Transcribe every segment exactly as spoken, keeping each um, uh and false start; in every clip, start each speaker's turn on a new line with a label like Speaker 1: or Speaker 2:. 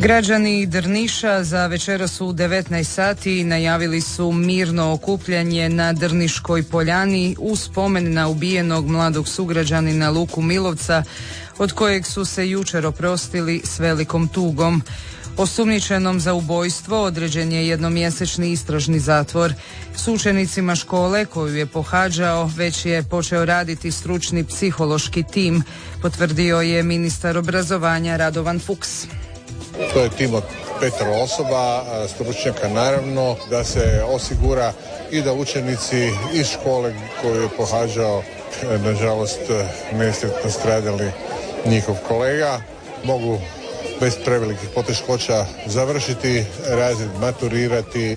Speaker 1: Građani Drniša za večeras u devetnaest sati najavili su mirno okupljanje na Drniškoj poljani u spomen na ubijenog mladog sugrađanina Luku Milovca, od kojeg su se jučer oprostili s velikom tugom. Osumnjičenom za ubojstvo određen je jednomjesečni istražni zatvor. S učenicima škole koju je pohađao već je počeo raditi stručni psihološki tim, potvrdio je ministar obrazovanja Radovan Fuchs.
Speaker 2: To je tim od petero osoba, stručnjaka naravno, da se osigura i da učenici iz škole koju je pohađao, nažalost nesretno stradali njihov kolega, mogu bez prevelikih poteškoća završiti razred, maturirati.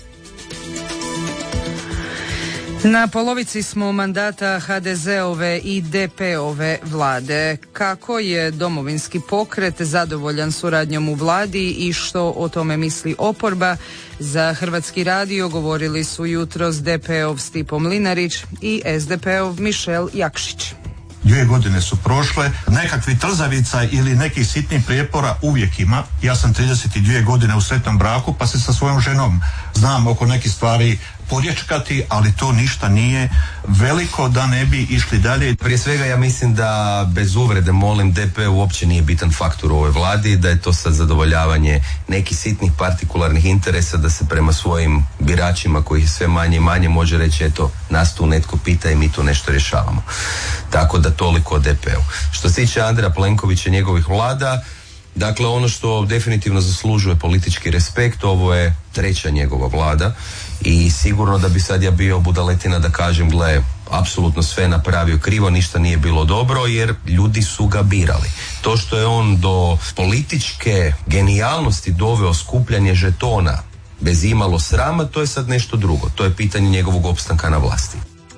Speaker 1: Na polovici smo mandata ha de zeove i de peove vlade. Kako je Domovinski pokret zadovoljan suradnjom u vladi i što o tome misli oporba, za Hrvatski radio govorili su jutros de peov Stipo Mlinarić i es de peov Mišel Jakšić.
Speaker 3: Dvije godine su prošle, nekakvi trzavica ili nekih sitnih prijepora uvijek ima. Ja sam trideset dvije godine u sretnom braku, pa se sa svojom ženom znam oko nekih stvari porječkati, ali to ništa nije veliko da ne bi išli dalje.
Speaker 4: Prije svega ja mislim da, bez uvrede molim, de pe uopće nije bitan faktor u ovoj vladi, da je to sad zadovoljavanje nekih sitnih partikularnih interesa, da se prema svojim biračima, kojih je sve manje i manje, može reći eto, nas tu netko pita i mi tu nešto rješavamo. Tako da toliko o de peu. Što se tiče Andreja Plenkovića i njegovih vlada, dakle ono što definitivno zaslužuje politički respekt, ovo je treća njegova vlada i sigurno da bi sad ja bio budaletina da kažem gle, apsolutno sve napravio krivo, ništa nije bilo dobro, jer ljudi su ga birali. To što je on do političke genijalnosti doveo skupljanje žetona bez imalo srama, to je sad nešto drugo. To je pitanje njegovog opstanka na vlasti.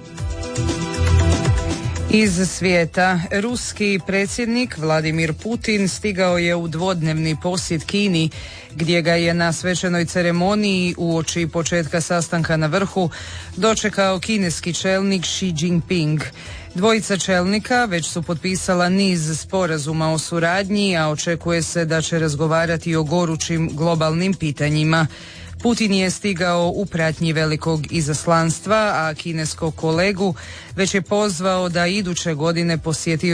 Speaker 1: Iz svijeta, ruski predsjednik Vladimir Putin stigao je u dvodnevni posjet Kini, gdje ga je na svečanoj ceremoniji uoči početka sastanka na vrhu dočekao kineski čelnik Xi Jinping. Dvojica čelnika već su potpisala niz sporazuma o suradnji, a očekuje se da će razgovarati o gorućim globalnim pitanjima. Putin je stigao u pratnji velikog izaslanstva, a kineskog kolegu već je pozvao da iduće godine posjeti